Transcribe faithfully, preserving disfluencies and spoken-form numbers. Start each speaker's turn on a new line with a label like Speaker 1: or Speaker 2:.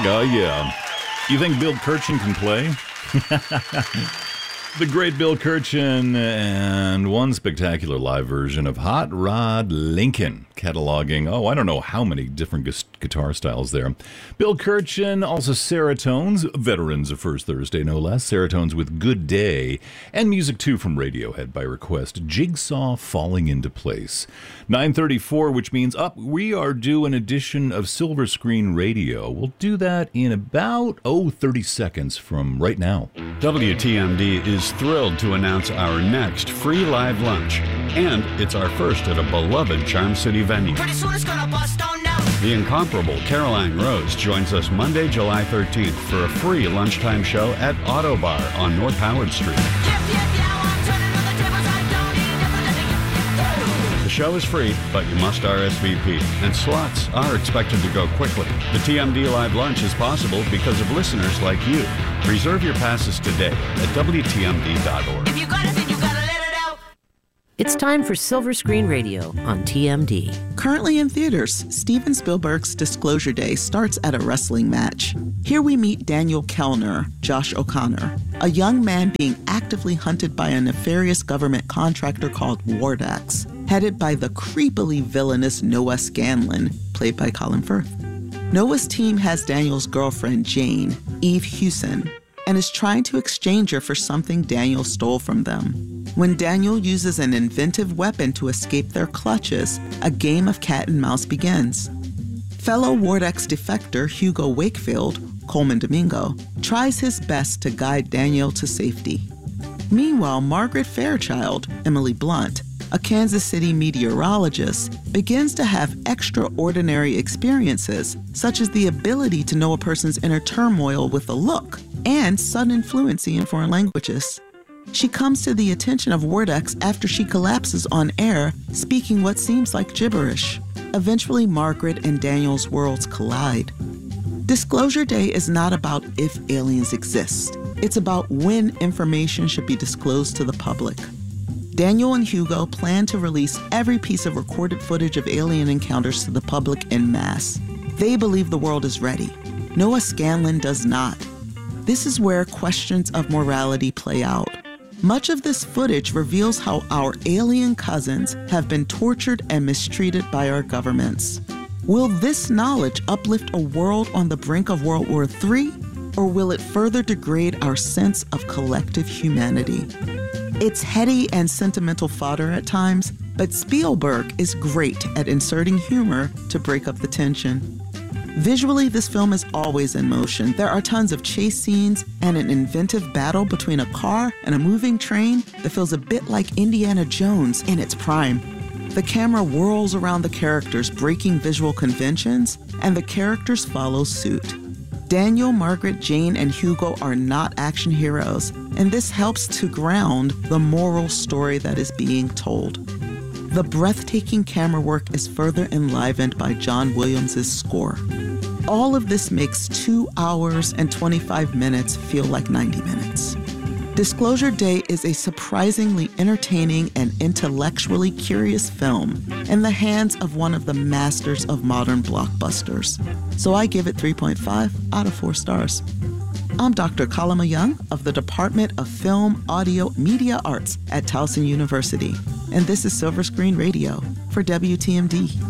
Speaker 1: Oh, yeah. You think Bill Kirchen can play? The great Bill Kirchen and one spectacular live version of Hot Rod Lincoln, cataloging, oh, I don't know how many different gu- guitar styles there. Bill Kirchen, also Seratones, veterans of First Thursday, no less. Seratones with Good Day, and music, too, from Radiohead by request, Jigsaw Falling Into Place. nine thirty-four, which means, up, we are due an edition of Silver Screen Radio. We'll do that in about, oh, thirty seconds from right now.
Speaker 2: W T M D is thrilled to announce our next free live lunch, and it's our first at a beloved Charm City venue.
Speaker 3: Pretty soon it's gonna bust on down.
Speaker 2: The incomparable Caroline Rose joins us Monday, July thirteenth for a free lunchtime show at Autobar on North Howard Street.
Speaker 3: Yep, yep, yeah, I'm turning on the tables. I don't need nothing.
Speaker 2: The show is free, but you must R S V P, and slots are expected to go quickly. The T M D Live Lunch is possible because of listeners like you. Reserve your passes today at W T M D dot org.
Speaker 3: If you got it, then you gotta let it out.
Speaker 4: It's time for Silver Screen Radio on T M D.
Speaker 5: Currently in theaters, Steven Spielberg's Disclosure Day starts at a wrestling match. Here we meet Daniel Kellner, Josh O'Connor, a young man being actively hunted by a nefarious government contractor called Wardax, headed by the creepily villainous Noah Scanlon, played by Colin Firth. Noah's team has Daniel's girlfriend, Jane, Eve Hewson, and is trying to exchange her for something Daniel stole from them. When Daniel uses an inventive weapon to escape their clutches, a game of cat and mouse begins. Fellow Wardax defector Hugo Wakefield, Coleman Domingo, tries his best to guide Daniel to safety. Meanwhile, Margaret Fairchild, Emily Blunt, a Kansas City meteorologist, begins to have extraordinary experiences, such as the ability to know a person's inner turmoil with a look and sudden fluency in foreign languages. She comes to the attention of Wardax after she collapses on air, speaking what seems like gibberish. Eventually, Margaret and Daniel's worlds collide. Disclosure Day is not about if aliens exist. It's about when information should be disclosed to the public. Daniel and Hugo plan to release every piece of recorded footage of alien encounters to the public en masse. They believe the world is ready. Noah Scanlon does not. This is where questions of morality play out. Much of this footage reveals how our alien cousins have been tortured and mistreated by our governments. Will this knowledge uplift a world on the brink of World War Three, or will it further degrade our sense of collective humanity? It's heady and sentimental fodder at times, but Spielberg is great at inserting humor to break up the tension. Visually, this film is always in motion. There are tons of chase scenes and an inventive battle between a car and a moving train that feels a bit like Indiana Jones in its prime. The camera whirls around the characters, breaking visual conventions, and the characters follow suit. Daniel, Margaret, Jane, and Hugo are not action heroes, and this helps to ground the moral story that is being told. The breathtaking camera work is further enlivened by John Williams' score. All of this makes two hours and twenty-five minutes feel like ninety minutes. Disclosure Day is a surprisingly entertaining and intellectually curious film in the hands of one of the masters of modern blockbusters. So I give it three point five out of four stars. I'm Doctor Kalama Young of the Department of Film, Audio, Media Arts at Towson University, and this is Silver Screen Radio for W T M D.